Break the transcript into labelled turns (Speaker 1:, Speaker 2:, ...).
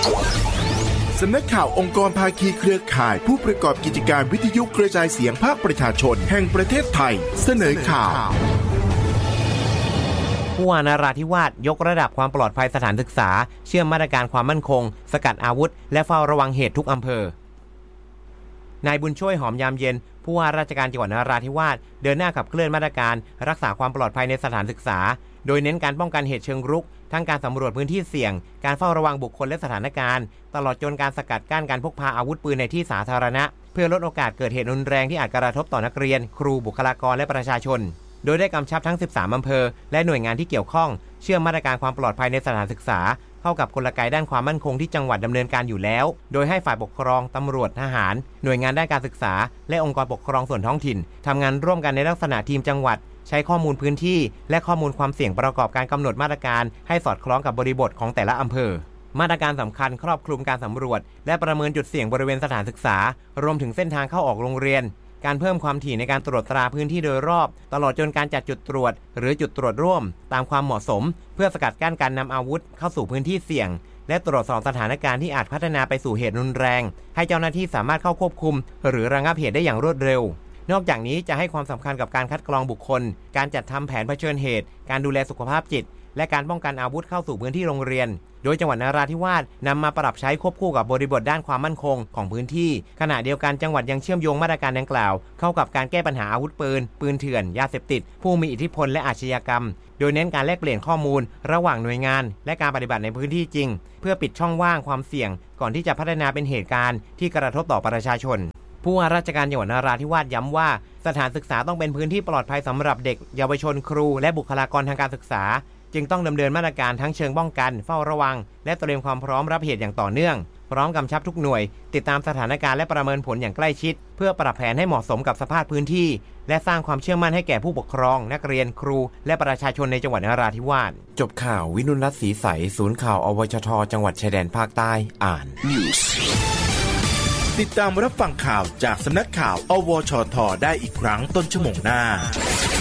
Speaker 1: สำนักข่าวองค์กรภาคีเครือข่ายผู้ประกอบกิจการวิทยุกระจายเสียงภาคประชาชนแห่งประเทศไทยเสนอข่าว
Speaker 2: ผู้ว่านราธิวาสยกระดับความปลอดภัยสถานศึกษาเชื่อมมาตรการความมั่นคงสกัดอาวุธและเฝ้าระวังเหตุทุกอำเภอนายบุญช่วยหอมยามเย็นผู้ว่าราชการจังหวัดนราธิวาสเดินหน้าขับเคลื่อนมาตรการรักษาความปลอดภัยในสถานศึกษาโดยเน้นการป้องกันเหตุเชิงรุกทั้งการสำรวจพื้นที่เสี่ยงการเฝ้าระวังบุคคลและสถานการณ์ตลอดจนการสกัดกั้นการพกพาอาวุธปืนในที่สาธารณะเพื่อลดโอกาสเกิดเหตุรุนแรงที่อาจกระทบต่อนักเรียนครูบุคลากรและประชาชนโดยได้กำชับทั้ง13อำเภอและหน่วยงานที่เกี่ยวข้องเชื่อมมาตรการความปลอดภัยในสถานศึกษาเข้ากับกลไกด้านความมั่นคงที่จังหวัดดำเนินการอยู่แล้วโดยให้ฝ่ายปกครองตำรวจทหารหน่วยงานด้านการศึกษาและองค์กรปกครองส่วนท้องถิ่นทำงานร่วมกันในลักษณะทีมจังหวัดใช้ข้อมูลพื้นที่และข้อมูลความเสี่ยงประกอบการกำหนดมาตรการให้สอดคล้องกับบริบทของแต่ละอำเภอมาตรการสำคัญครอบคลุมการสำรวจและประเมินจุดเสี่ยงบริเวณสถานศึกษารวมถึงเส้นทางเข้าออกโรงเรียนการเพิ่มความถี่ในการตรวจตราพื้นที่โดยรอบตลอดจนการจัดจุดตรวจหรือจุดตรวจร่วมตามความเหมาะสมเพื่อสกัดกั้นการนำอาวุธเข้าสู่พื้นที่เสี่ยงและตรวจสอบสถานการณ์ที่อาจพัฒนาไปสู่เหตุรุนแรงให้เจ้าหน้าที่สามารถเข้าควบคุมหรือระงับเหตุได้อย่างรวดเร็วนอกจากนี้จะให้ความสำคัญกับการคัดกรองบุคคลการจัดทำแผนเผชิญเหตุการดูแลสุขภาพจิตและการป้องกันอาวุธเข้าสู่พื้นที่โรงเรียนโดยจังหวัดนราธิวาสนำมาปรับใช้ควบคู่กับบริบทด้านความมั่นคงของพื้นที่ขณะเดียวกันจังหวัดยังเชื่อมโยงมาตรการดังกล่าวเข้ากับการแก้ปัญหาอาวุธปืนเถื่อนยาเสพติดผู้มีอิทธิพลและอาชญากรรมโดยเน้นการแลกเปลี่ยนข้อมูลระหว่างหน่วยงานและการปฏิบัติในพื้นที่จริงเพื่อปิดช่องว่างความเสี่ยงก่อนที่จะพัฒนาเป็นเหตุการณ์ที่กระทบต่อประชาชนผู้ว่าราชการจังหวัดนราธิวาสย้ำว่าสถานศึกษาต้องเป็นพื้นที่ปลอดภัยสำหรับเด็กเยาวชนครูและบุคลากรทางการศึกษาจึงต้องดำเนินมาตรการทั้งเชิงป้องกันเฝ้าระวังและเตรียมความพร้อมรับเหตุอย่างต่อเนื่องพร้อมกำชับทุกหน่วยติดตามสถานการณ์และประเมินผลอย่างใกล้ชิดเพื่อปรับแผนให้เหมาะสมกับสภาพพื้นที่และสร้างความเชื่อมั่นให้แก่ผู้ปกครองนักเรียนครูและประชาชนในจังหวัดนราธิวาสจบข่าววินุรัตน์ศรีใสศูนย์ข่าวอวชทจังหวัดชายแดนภาคใต้อ่าน
Speaker 1: ติดตามรับฟังข่าวจากสำนักข่าวอวชทได้อีกครั้งต้นชั่วโมงหน้า